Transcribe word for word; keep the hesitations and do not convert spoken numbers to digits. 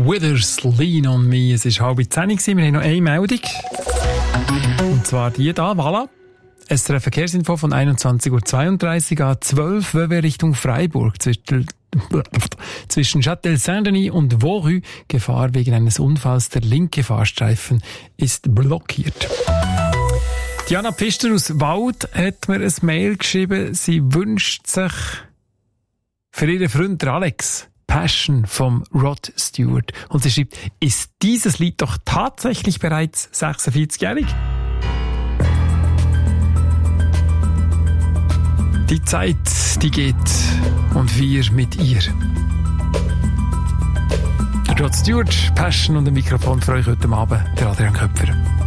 Withers, Lean on Me. Es war halb zehn, wir haben noch eine Meldung. Und zwar die da, voilà. S R F Verkehrsinfo von einundzwanzig Uhr zweiunddreißig A zwölf W W Richtung Freiburg. Zwischen, zwischen Châtel-Saint-Denis und Vaurus. Gefahr wegen eines Unfalls. Der linke Fahrstreifen ist blockiert. Diana Pfister aus Wald hat mir ein Mail geschrieben. Sie wünscht sich für ihren Freund Alex Passion vom Rod Stewart. Und sie schreibt, ist dieses Lied doch tatsächlich bereits sechsundvierzigjährig? Die Zeit, die geht und wir mit ihr. Rod Stewart, Passion und ein Mikrofon für euch heute Abend, der Adrian Köpfer.